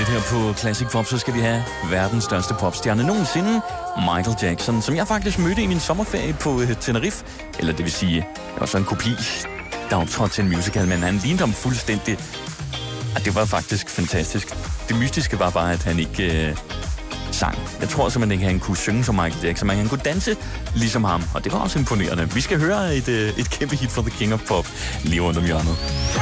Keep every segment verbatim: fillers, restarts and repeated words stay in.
her på Classic Pop, så skal vi have verdens største popstjerne nogensinde, Michael Jackson, som jeg faktisk mødte i min sommerferie på Tenerife. Eller det vil sige, det var så en kopi, der optrådte til en musical, men han lignede ham fuldstændig. Og det var faktisk fantastisk. Det mystiske var bare, at han ikke øh, sang. Jeg tror simpelthen ikke, at han kunne synge som Michael Jackson, men han kunne danse ligesom ham, og det var også imponerende. Vi skal høre et, øh, et kæmpe hit fra The King of Pop lige rundt om hjørnet.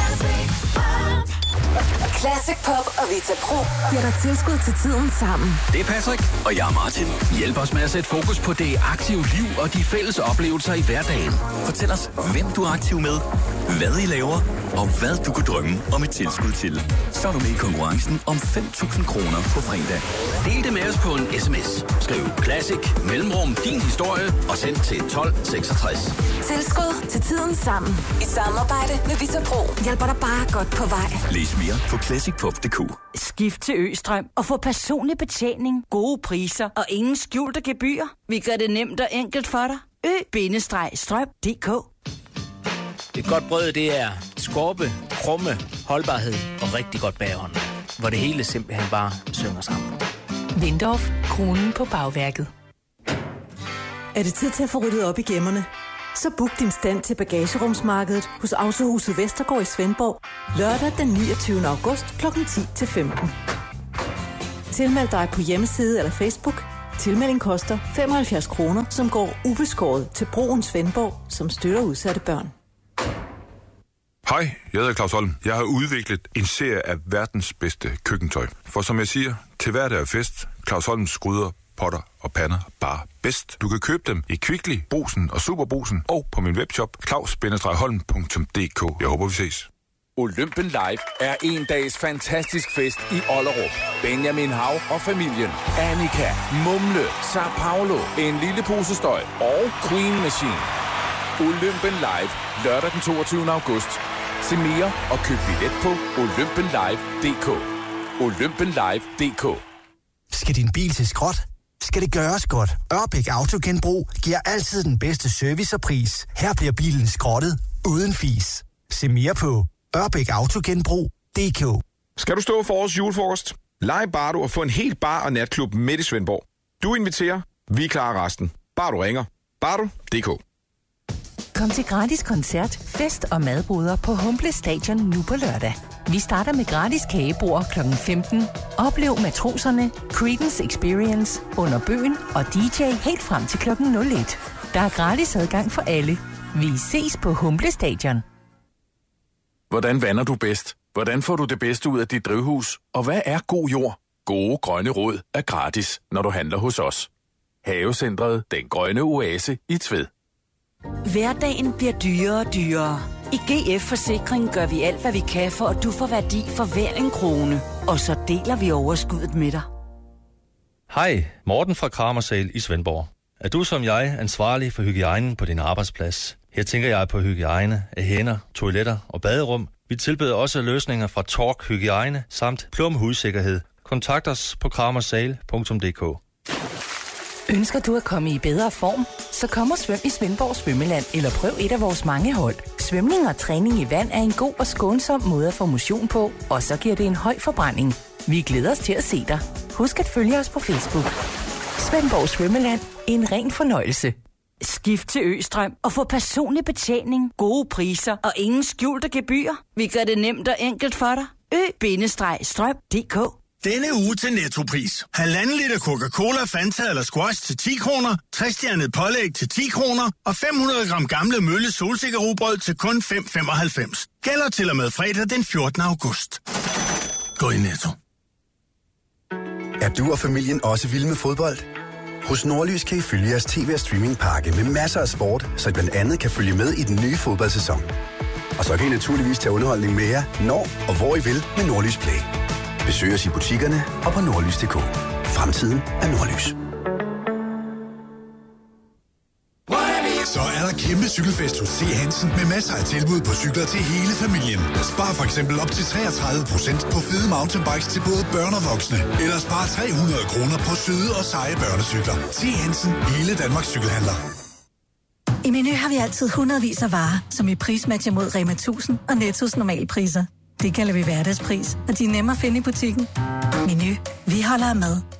Classic Pop og Vita Pro giver dig tilskud til tiden sammen. Det er Patrick, og jeg er Martin. Hjælp os med at sætte fokus på det aktive liv og de fælles oplevelser i hverdagen. Fortæl os, hvem du er aktiv med, hvad I laver, og hvad du kunne drømme om et tilskud til. Så er du med i konkurrencen om fem tusind kroner på fredag. Del det med os på en sms. Skriv Classic, mellemrum, din historie og send til tolv seksogtres. Tilskud til tiden sammen. I samarbejde med Vita Pro. Hjælper dig bare godt på vej. Læs mere på classic pop punktum d k. Skift til Østrøm og få personlig betjening, gode priser og ingen skjulte gebyrer. Vi gør det nemt og enkelt for dig. Ø-strøm punktum d k. Et godt brød, det er skorpe, krumme, holdbarhed og rigtig godt bagånd, hvor det hele simpelthen bare synger sammen. Lindorf, kronen på bagværket. Er det tid til at få ryddet op i gemmerne? Så book din stand til bagagerumsmarkedet hos Autohuset Vestergaard i Svendborg lørdag den niogtyvende august klokken ti til femten. Tilmeld dig på hjemmeside eller Facebook. Tilmelding koster femoghalvfjerds kroner, som går ubeskåret til Broen Svendborg, som støtter udsatte børn. Hej, jeg hedder Claus Holm. Jeg har udviklet en serie af verdens bedste køkkentøj. For som jeg siger, til hverdag er fest. Claus Holms gryder, potter og pander bare bedst. Du kan købe dem i Kvickly, Brugsen og Superbrugsen og på min webshop claus bindestreg holm punktum d k. Jeg håber, vi ses. Olympen Live er en dags fantastisk fest i Ollerup. Benjamin Hav og familien, Annika, Mumle, Sao Paulo, En lille pose støj og Queen Machine. Olympen Live lørdag den toogtyvende august. Se mere og køb billet på olympen live punktum d k. olympen live punktum d k. Skal din bil til skrot? Skal det gøres godt? Ørbæk Autogenbrug giver altid den bedste service og pris. Her bliver bilen skrottet uden fis. Se mere på ørbæk autogenbrug punktum d k. Skal du stå for årets julefrokost? Lege Bardo og få en helt bar- og natklub midt i Svendborg. Du inviterer, vi klarer resten. Bare du ringer. Bardo punktum d k. Kom til gratis koncert, fest og madboder på Humble Stadion nu på lørdag. Vi starter med gratis kagebord klokken femten. Oplev Matroserne, Creedence Experience, Under Bøgen og D J helt frem til klokken nul et. Der er gratis adgang for alle. Vi ses på Humble Stadion. Hvordan vander du bedst? Hvordan får du det bedste ud af dit drivhus? Og hvad er god jord? Gode grønne råd er gratis, når du handler hos os. Havecentret Den Grønne Oase i Tved. Hverdagen bliver dyrere og dyrere. I G F Forsikring gør vi alt, hvad vi kan, for at du får værdi for hver en krone. Og så deler vi overskuddet med dig. Hej, Morten fra Kramersal i Svendborg. Er du som jeg ansvarlig for hygiejnen på din arbejdsplads? Her tænker jeg på hygiejne af hænder, toiletter og baderum. Vi tilbyder også løsninger fra Tork Hygiejne samt Plum Hudsikkerhed. Kontakt os på kramersal punktum d k. Ønsker du at komme i bedre form? Så kom og svøm i Svendborg Svømmeland eller prøv et af vores mange hold. Svømning og træning i vand er en god og skånsom måde at få motion på, og så giver det en høj forbrænding. Vi glæder os til at se dig. Husk at følge os på Facebook. Svendborg Svømmeland. En ren fornøjelse. Skift til Østrøm og få personlig betjening, gode priser og ingen skjulte gebyrer. Vi gør det nemt og enkelt for dig. Ø-strøm punktum d k. Denne uge til Nettopris. Halvanden liter Coca-Cola, Fanta eller Squash til ti kroner, tres-stjernet pålæg til ti kroner og fem hundrede gram gamle Mølle solsikkerrugbrød til kun fem komma femoghalvfems. Gælder til og med fredag den fjortende august. Gå i Netto. Er du og familien også vilde med fodbold? Hos Nordlys kan I følge jeres tv- og streamingpakke med masser af sport, så I blandt andet kan følge med i den nye fodboldsæson. Og så kan I naturligvis tage underholdning med jer, når og hvor I vil med Nordlys Play. Besøg os i butikkerne og på nordlys punktum d k. Fremtiden er Nordlys. Så er der kæmpe cykelfest hos C. Hansen med masser af tilbud på cykler til hele familien. Spar for eksempel op til treogtredive procent på fede mountainbikes til både børn og voksne. Eller spar tre hundrede kroner på søde og seje børnecykler. C. Hansen, hele Danmarks cykelhandler. I Meny har vi altid hundredvis af varer, som i prismatcher mod Rema tusind og Nettos normalpriser. Det kalder vi hverdagspris, og de er nemme at finde i butikken. Meny. holder af mad.